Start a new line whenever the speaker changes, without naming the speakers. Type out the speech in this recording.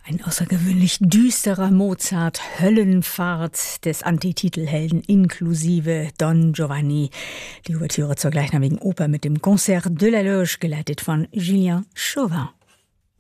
Ein außergewöhnlich düsterer Mozart, Höllenfahrt des Antititelhelden inklusive Don Giovanni. Die Ouvertüre zur gleichnamigen Oper mit dem Concert de la Loge, geleitet von Julien Chauvin.